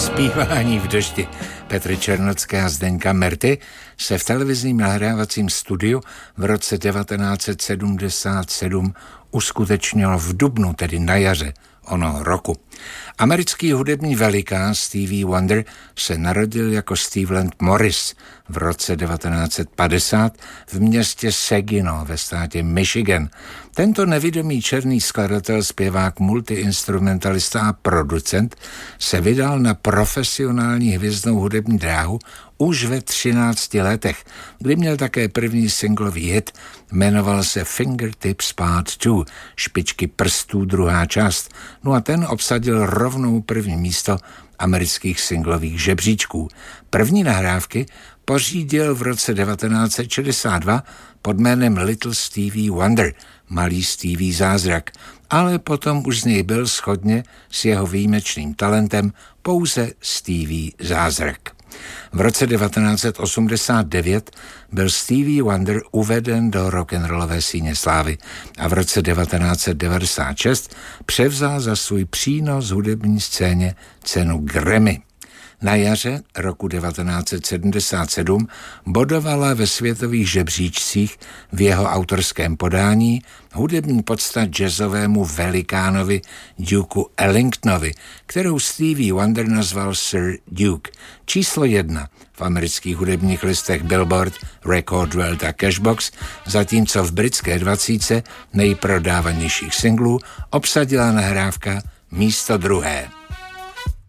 Zpívání v dešti Petry Černocké a Zdeňka Merty se v televizním nahrávacím studiu v roce 1977 uskutečnilo v dubnu, tedy na jaře onoho roku. Americký hudební velikán Stevie Wonder se narodil jako Cleveland Morris v roce 1950 v městě Saginaw ve státě Michigan. Tento nevidomý černý skladatel, zpěvák, multiinstrumentalista a producent se vydal na profesionální hvězdnou hudební dráhu už ve 13 letech, kdy měl také první singlový hit, jmenoval se Fingertips Part 2, špičky prstů druhá část, no a ten obsadil rovnou první místo amerických singlových žebříčků. První nahrávky pořídil v roce 1962 pod jménem Little Stevie Wonder, malý Stevie zázrak, ale potom už z něj byl shodně s jeho výjimečným talentem pouze Stevie zázrak. V roce 1989 byl Stevie Wonder uveden do rock'n'rollové síně slávy a v roce 1996 převzal za svůj přínos hudební scéně cenu Grammy. Na jaře roku 1977 bodovala ve světových žebříčcích v jeho autorském podání hudební podsta jazzovému velikánovi Duke Ellingtonovi, kterou Stevie Wonder nazval Sir Duke. Číslo 1 v amerických hudebních listech Billboard, Record World a Cashbox, zatímco v britské 20 nejprodávanějších singlů obsadila nahrávka místo druhé.